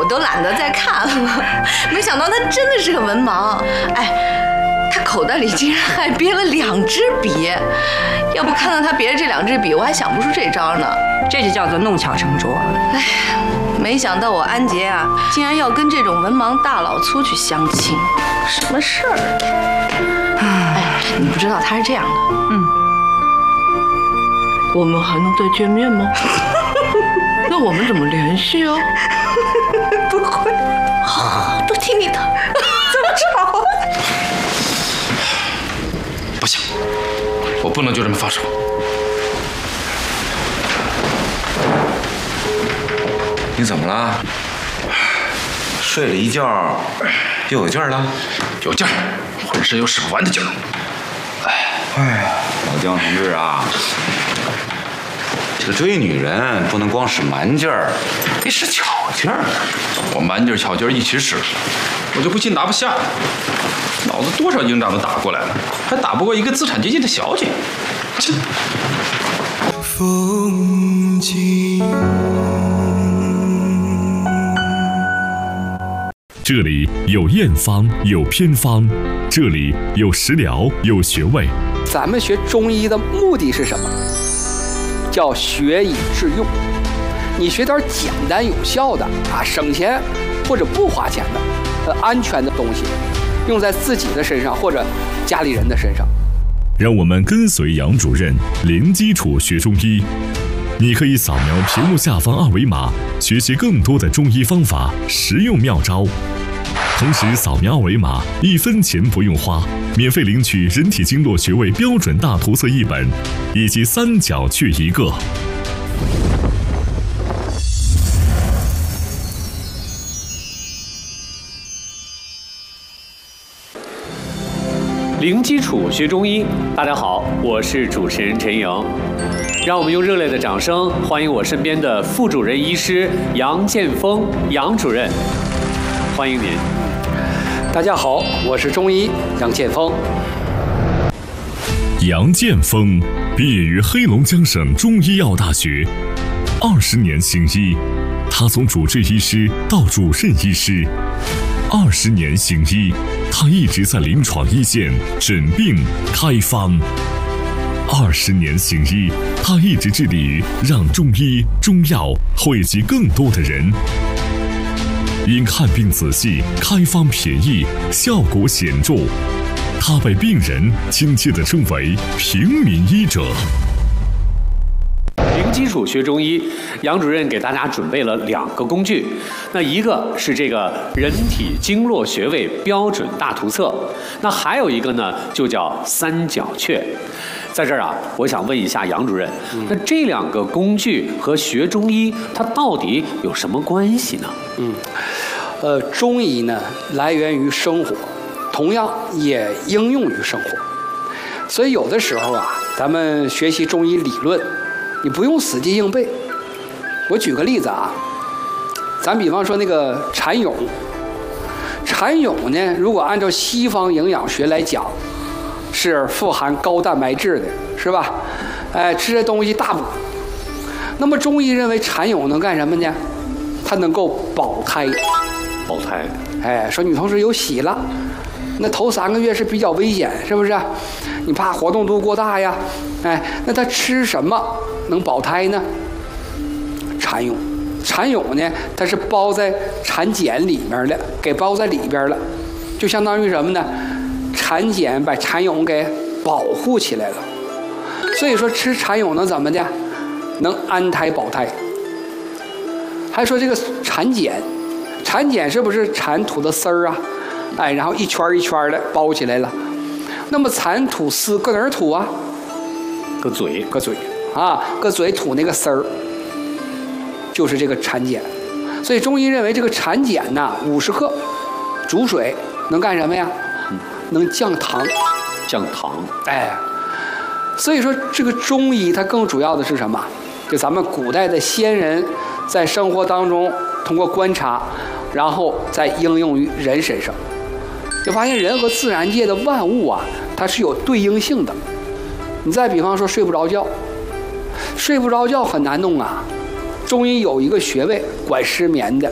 我都懒得再看了。没想到他真的是个文盲，哎，他口袋里竟然还憋了2支笔，要不看到他别的这2支笔，我还想不出这招呢。 这就叫做弄巧成拙。 哎，没想到我安杰啊，竟然要跟这种文盲大老粗去相亲，什么事儿？哎，你不知道他是这样的。我们还能再见面吗？那我们怎么联系啊？ 不会， 好，都听你的。 这么吵？ 不行，我不能就这么放手。 你怎么了？睡了一觉，又有劲儿了？ 有劲儿，浑身有使不完的劲儿。 哎，老姜同志啊，这个追女人不能光使蛮劲儿，得使巧劲儿。 我蛮劲儿巧劲儿一起使，我就不信拿不下。老子多少营长都打过来了，还打不过一个资产阶级的小姐。切！ 风景。 这里有验方，有偏方，这里有食疗，有穴位。 咱们学中医的目的是什么？叫学以致用。你学点简单有效的啊，省钱或者不花钱的，安全的东西，用在自己的身上或者家里人的身上。 让我们跟随杨主任零基础学中医。你可以扫描屏幕下方2维码，学习更多的中医方法、实用妙招。同时扫描2维码，1分钱不用花，免费领取人体经络穴位标准大图册1本，以及3角穴1个。 零基础学中医，大家好，我是主持人陈莹。让我们用热烈的掌声欢迎我身边的副主任医师杨建峰杨主任，欢迎您。 大家好，我是中医杨建峰。 杨建峰毕业于黑龙江省中医药大学，20年行医，他从主治医师到主任医师，20年行医，他一直在临床一线诊病开方。20年行医，他一直致力于让中医中药惠及更多的人。因看病仔细，开方便宜，效果显著，他被病人亲切地称为平民医者。 零基础学中医，杨主任给大家准备了2个工具，那一个是这个人体经络穴位标准大图册，那还有一个呢就叫3角穴。在这儿啊，我想问一下杨主任，那这2个工具和学中医它到底有什么关系呢？ 中医呢来源于生活，同样也应用于生活，所以有的时候啊，咱们学习中医理论，你不用死记硬背。我举个例子啊，咱比方说那个蚕蛹，蚕蛹呢，如果按照西方营养学来讲，是富含高蛋白质的，是吧？吃这东西大补。那么中医认为蚕蛹能干什么呢？它能够保胎。 保胎。 说女同志有喜了，那头3个月是比较危险，是不是？你怕活动度过大呀？那它吃什么能保胎呢？蚕蛹。蚕蛹呢，它是包在蚕茧里面的，给包在里边了，就相当于什么呢？蚕茧把蚕蛹给保护起来了。所以说吃蚕蛹能怎么的？能安胎保胎。还说这个蚕茧，蚕茧是不是蚕吐的丝儿啊？然后一圈一圈的包起来了。那么蚕吐丝搁哪儿吐啊？ 搁嘴啊，搁嘴吐那个丝儿，就是这个蚕茧。所以中医认为这个蚕茧呐，50克煮水能干什么呀？能降糖。 降糖。 所以说这个中医它更主要的是什么？就咱们古代的先人在生活当中通过观察，然后再应用于人身上，就发现人和自然界的万物啊，它是有对应性的。你再比方说睡不着觉，睡不着觉很难弄啊。中医有一个穴位管失眠的，